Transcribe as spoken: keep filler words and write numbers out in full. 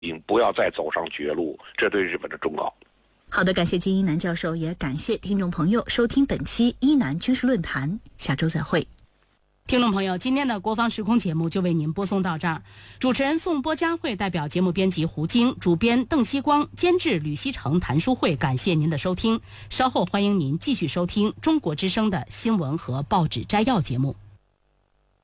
不要再走上绝路，这对日本的忠告。 好的，感谢金一南教授，也感谢听众朋友收听本期一南军事论坛，下周再会。 听众朋友，今天的国防时空节目就为您播送到这儿。主持人宋波佳慧代表节目编辑胡晶、主编邓希光、监制吕希成、谭书慧，感谢您的收听。稍后欢迎您继续收听中国之声的新闻和报纸摘要节目。